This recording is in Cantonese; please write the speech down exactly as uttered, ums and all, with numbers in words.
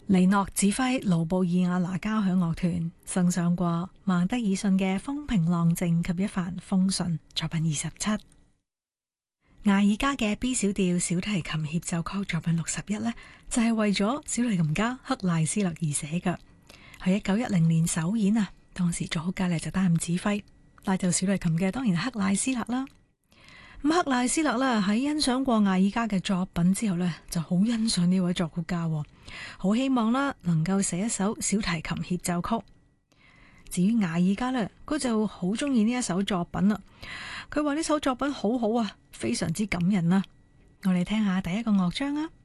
尼諾指揮盧布爾亞拿交響樂團送上過孟德爾遜嘅風平浪靜及一帆風順作品二十七，艾爾加嘅 B 小調小提琴協奏曲作品六十一呢，就係、是、為咗小提琴家克賴斯勒而寫嘅，喺一九一零年首演啊，當時佐加利就擔任指揮，拉奏小提琴嘅當然係克賴斯勒啦。咁克賴斯勒咧喺欣賞過艾爾加嘅作品之後呢，就好欣賞呢位作曲家，好希望啦能夠寫一首小提琴協奏曲。至於艾爾加呢，佢就好中意呢一首作品啦。佢話呢首作品好好啊，非常之感人啊。我哋聽下第一個樂章啊。